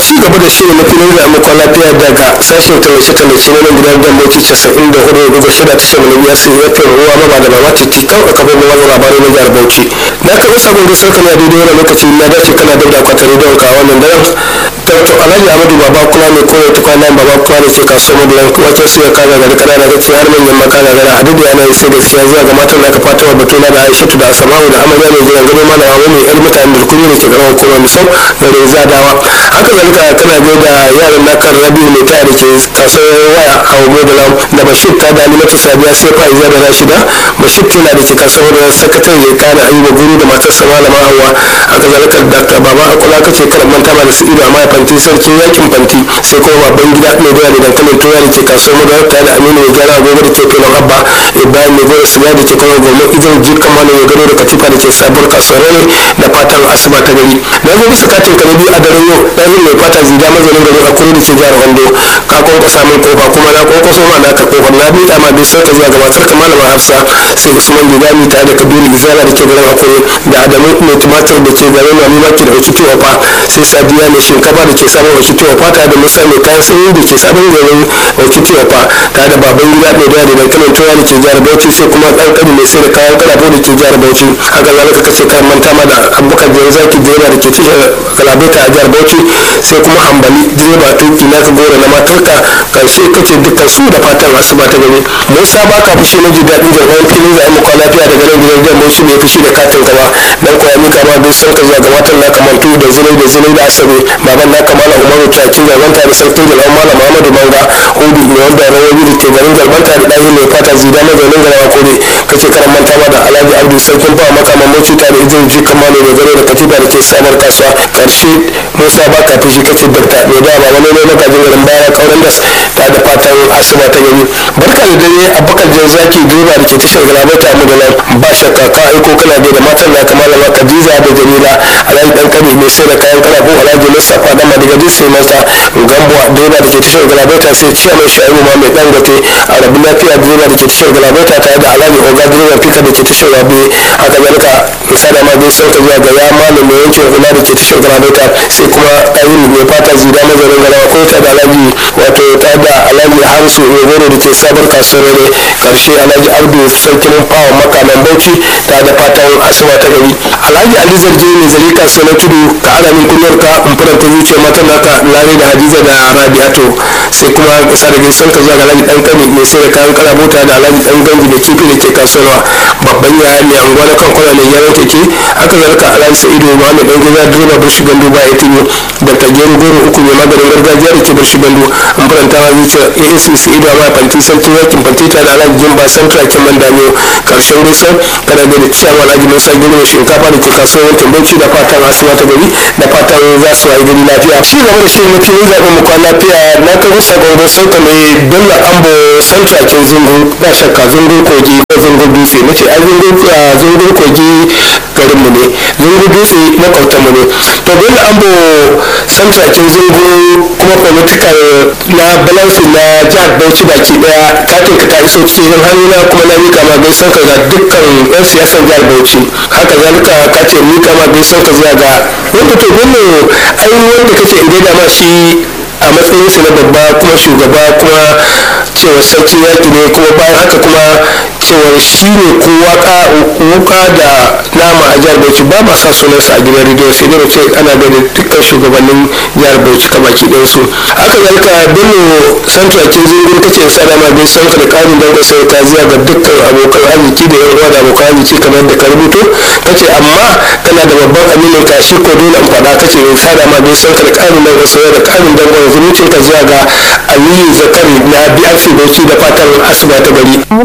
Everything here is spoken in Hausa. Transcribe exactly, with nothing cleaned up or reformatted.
ci gaba da shirin na filin da muka lafiya daga sashen tallace-tallace na nan gidan Gamboci casa'in da hudu da shida ta shan miliyan sai ya fi ruwa maba da mama titi kan a kafin wani labarai na jihar Bauchi. Na kaɓa sabon da sarka na daidai wani lokaci na dace kana da akwatari don kawo wannan daren. Dr. Alhaji Ahmadu Baba Kula ne ko ta kwana Baba Kula ne ke kasuwar Madulan wajen su ya kaga gari kanana da ce har manyan makana gara a duk da yana sai gaskiya zuwa ga matan da aka fata wa batuna da Aishatu da Asma'u da Amarya mai jiran gado mana hawa mai yar mutane da kuma da ke karamar kuma misau da Reza Dawa. Haka zalika kana ga da yaran nakar Rabiu mai taya da ke kasuwar waya a Madulan da Bashir ta da Alimatu Sabiya sai Fa'iza da Rashida. Bashir tana da ke kasuwar sakatare ya kana Ayuba Guru da matarsa Malama Hawwa. Haka zalika Dr. Baba Akula kace karan manta da su ido amma fanti sarkin yakin fanti sai kuma babban gida mai doya da dankalin toya da ke kasuwar Madulan ta da Aminu mai gyara gobe da ke filin Abba Ibrahim mai gora siya da ke kuma gobe idan jirkan mana ya gado da katifa da ke sabuwar kasuwar ne da fatan asuba ta gari. Na zo bisa katin ka na biyu a daren yau ɗazin mai fata zida mazanin garin Akure da ke jihar Ondo ka kwankwasa min kofa kuma na kwankwaso ma naka kofar na bi dama bai sauka zuwa ga matar ka malama Hafsa sai Usman Gidami tare da Kabiru Gizala da ke garin Akure da Adamu mai tumatir da ke garin Mamaki da Okiti Wafa sai Sadiya mai shinkafa da ke sabon Okiti Wafa tare da Musa mai kayan sanyi da ke sabon garin Okiti Wafa tare da baban gida mai doya da dankalin toya da ke jihar Bauchi sai kuma ɗan mai sai da kayan kalafo da ke jihar Bauchi haka zalika kace kan manta ma da Abubakar Jarzaki direba da ke tashar Galabeta a jihar Bauchi sai kuma Hambali direba tuki na ka gora na matarka karshe kace dukkan su da fatan asuba ta gani. Musa baka fushi na ji daɗin jargon filin zai muka lafiya daga nan gidan jan Bauchi bai fushi da katin gaba dan koya mika ma bai sauka zuwa ga matan na kamantu da zinai da zinai da asabe baban na kamala Umaru Taki garbanta da sarkin Jalal Malam Muhammadu Banga Hudu mai wanda rawayi da ke garin garbanta da ɗahin mai fata zida mazanin garawa kore kace karan manta ma da Alhaji Abdu sarkin fa maka mamoci ta da izin ji kamalo da gare da katiba da ke sabar kasuwa karshe Musa baka fushi kace dakta mai da ba wani ne maka jin garin baya kauran das ta da fatan asuba ta gani. Barka da dare Abubakar Jarzaki direba da ke tashar Galabeta mu da nan ba shakka ka aiko kana da matan na kamala ma Khadija da Jamila Alhaji dan kani mai sai da kayan kalafo Alhaji Mustafa da Madiga sai masa Gambo direba da ke tashar Galabeta sai Ciyaman Shaibu ma mai dangote a rabu lafiya direba da ke tashar Galabeta tare da Alhaji Oga direba fika da ke tashar Rabe haka zalika misali ma bai sauka zuwa ga ya malam mai yankin hula da ke tashar Galabeta sai kuma ɗayin mai fata zida mazarin garawa ko ta da Alhaji wato ta da Alhaji Harisu Ogoro da ke sabar kasuwar ne karshe Alhaji Abdu sarkin fawa makaman Bauchi ta da fatan asuba ta gari. Alhaji Ali Zarje ne zari kasuwar na tudu ka ana min kunyar ka in faranta zuciyar matan naka Lare da Hadiza da Rabi'atu sai kuma kasa da gaisan ka zuwa ga Alhaji dan kani mai sai da kayan kalabota da Alhaji dan gangi da kifi da ke kasuwa babban yaya mai anguwa na kankwana ne yaran take haka zalika Alhaji Sa'idu Muhammad dan gida direba Burshi Gandu ba ya tuni da Tagero Goro uku ne maganin gargajiya da ke Burshi Gandu in faranta zuciyar A S C Sa'idu amma fanti sarkin yakin fanti ta da Alhaji Jimba Santra Kiman Damiyo karshen gaisuwar kana da ciyawa Alhaji Musa Girma shinkafa da ke kasuwar yankin Bauchi da fatan asuba ta gari da fatan za su wayi gari lafiya. Ci gaba da shi mutum ya zaɓi mu kwana lafiya na kai musa gauro sauka mai Bello Ambo Santra ke zungu ba shakka zungu kogi ko zungu dutse mace a zungu kogi garinmu ne zungu dutse makwabtanmu ne to Bello Ambo Santra ke zungu kuma political na balansi na jihar Bauchi baki daya katin ka ta iso cikin hannuna kuma na mika ma bai sauka ga dukkan yan siyasan jihar Bauchi haka zalika ka ce mika ma bai sauka zuwa ga wanda to Bello ai wanda kace in gaida ma shi a matsayinsa na babba kuma shugaba kuma cewa sarki yaki ne kuma bayan haka kuma cewa shi ne ko waka wuka da nama a jihar Bauchi ba ba sa sunansa a gidan rediyo sai dai ce ana da dukkan shugabannin jihar Bauchi ka baki ɗayan su haka zalika Bello Santra kin zingur kace sa dama bai san ka da karin dango sai ta ziya ga dukkan abokan arziki da yan uwa da abokan arziki kamar da ka rubuto kace amma kana da babban aminin ka shi ko dole in faɗa kace sa dama bai san ka da karin dango sai da karin dango zumuncinka zuwa ga Aliyu Zakari na B R C Bauchi da fatan asuba ta gari.